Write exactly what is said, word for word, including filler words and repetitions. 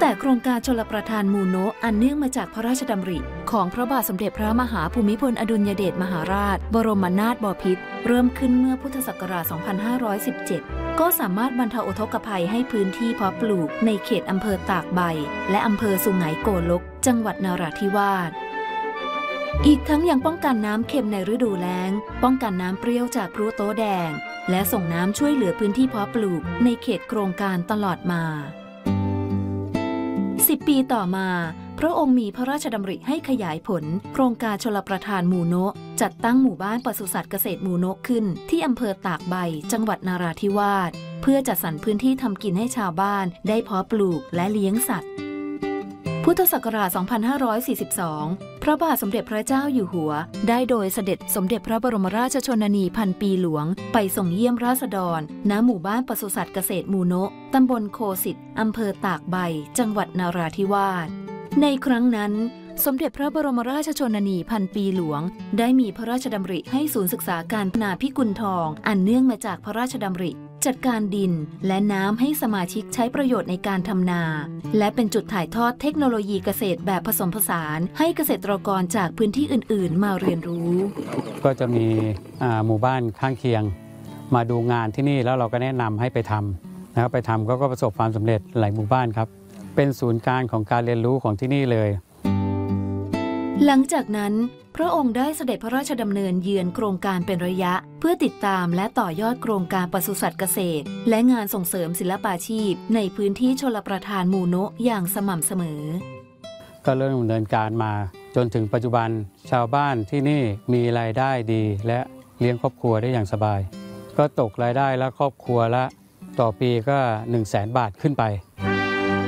แต่โครงการชลประทานมูโนะอันเนื่องมาจากพระราชดำริของพระบาทสมเด็จพระมหาภูมิพลอดุลยเดชมหาราชบรมนาถบพิตรเริ่มขึ้นเมื่อพุทธศักราช สองพันห้าร้อยสิบเจ็ด ก็สามารถบรรเทาอุทกภัยให้พื้นที่เพาะปลูกในเขตอำเภอตากใบและอำเภอสุไหงโกลกจังหวัดนราธิวาสอีกทั้งยังป้องกันน้ำเค็มในฤดูแล้งป้องกันน้ำเปรี้ยวจากพลุโต๊แดงและส่งน้ำช่วยเหลือพื้นที่เพาะปลูกในเขตโครงการตลอดมาสิบปีต่อมาพระองค์มีพระราชดำริให้ขยายผลโครงการชลประทานมูโนะจัดตั้งหมู่บ้านปศุสัตว์เกษตรมูโนะขึ้นที่อำเภอตากใบจังหวัดนราธิวาสเพื่อจัดสรรพื้นที่ทำกินให้ชาวบ้านได้เพาะปลูกและเลี้ยงสัตว์พุทธศักราช สองพันห้าร้อยสี่สิบสอง พระบาทสมเด็จพระเจ้าอยู่หัวได้โดยเสด็จสมเด็จพระบรมราชชนนีพันปีหลวงไปส่งเยี่ยมราษฎรณหมู่บ้านปศุสัตว์เกษตรมูโนะตำบลโคสิตอำเภอตากใบจังหวัดนราธิวาสในครั้งนั้นสมเด็จพระบรมราชชนนีพันปีหลวงได้มีพระราชดำริให้ศูนย์ศึกษาการนาพิกุลทองอันเนื่องมาจากพระราชดำริจัดการดินและน้ำให้สมาชิกใช้ประโยชน์ในการทำนาและเป็นจุดถ่ายทอดเทคโนโลยีเกษตรแบบผสมผสานให้เกษตรกรจากพื้นที่อื่นๆมาเรียนรู้ก็จะมีหมู่บ้านข้างเคียงมาดูงานที่นี่แล้วเราก็แนะนำให้ไปทำนะครับไปทำก็ประสบความสำเร็จหลายหมู่บ้านครับเป็นศูนย์กลางของการเรียนรู้ของที่นี่เลยหลังจากนั้นพระองค์ได้เสด็จพระราชดำเนินเยือนโครงการเป็นระยะเพื่อติดตามและต่อยอดโครงการปศุสัตว์เกษตรและงานส่งเสริมศิลปาชีพในพื้นที่ชลประทานมูโนะอย่างสม่ำเสมอก็เริ่มดำเนินการมาจนถึงปัจจุบันชาวบ้านที่นี่มีรายได้ดีและเลี้ยงครอบครัวได้อย่างสบายก็ตกรายได้และครอบครัวละต่อปีก็ หนึ่งแสน บาทขึ้นไป